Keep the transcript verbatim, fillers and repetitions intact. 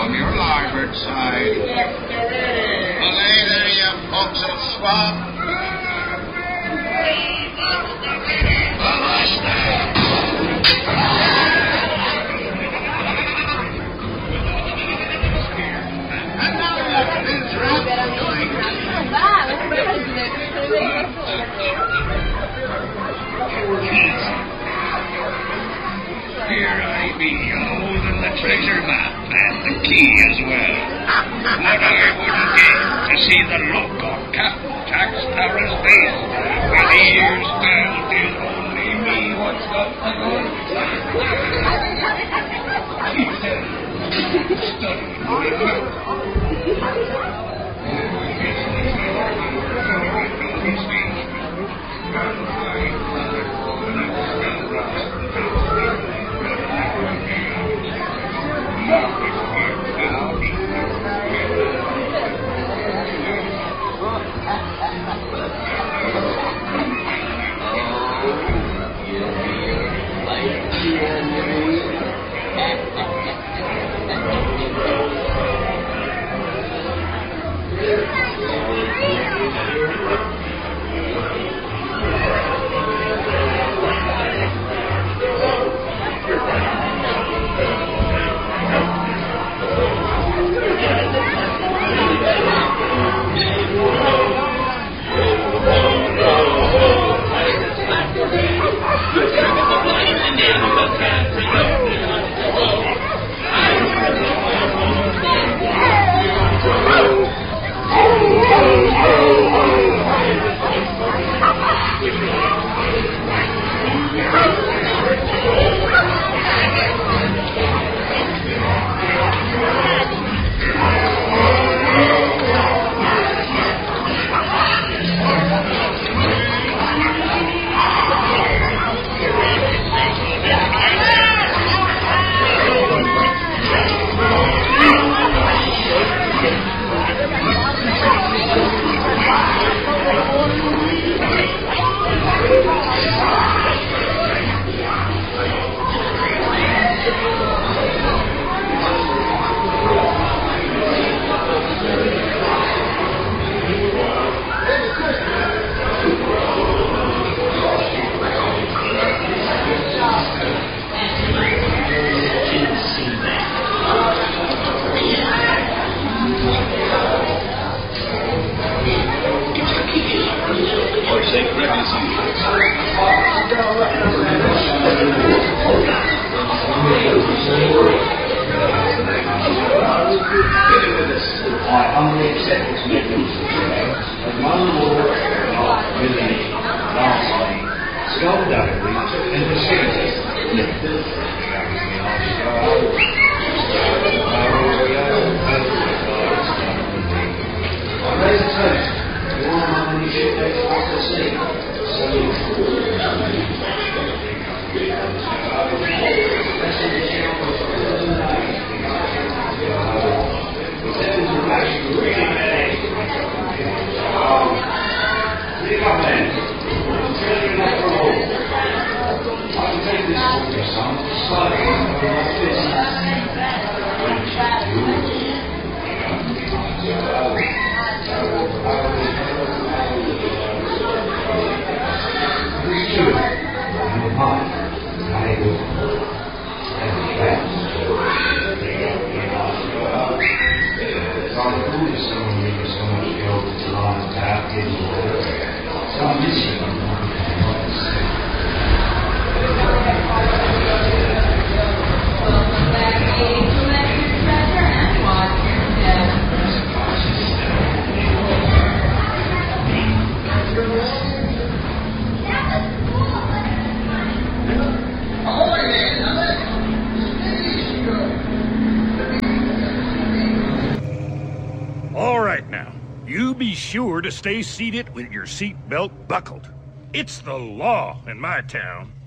on your larboard side. Belay there, you forecastle swab. Avast there! And now that is right going. Here I be, holding the treasure map and the key as well. What I wouldn't give to see the look on Captain Jack Sparrow's face, with ears down till only me what's got the good. He said, study good enough. I humbly accept this message as one more not really lastly skullduggery and deceit. I raise a toast to all my many ship days off the sea. Be sure to stay seated with your seat belt buckled. It's the law in my town.